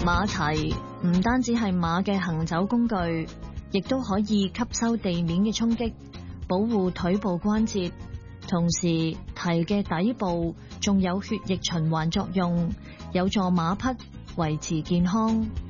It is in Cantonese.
馬蹄唔單止係馬嘅行走工具，亦都可以吸收地面嘅衝擊，保護腿部關節。同時，蹄嘅底部仲有血液循環作用，有助馬匹維持健康。